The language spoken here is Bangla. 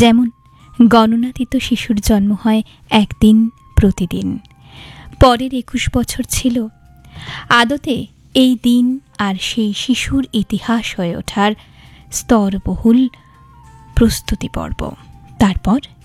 যেমন গণনাতীত শিশুর জন্ম হয় একদিন প্রতিদিন, পরের 21 বছর ছিল আদতে এই দিন আর সেই শিশুর ইতিহাস হয়ে ওঠার স্তরবহুল প্রস্তুতি পর্ব। তারপর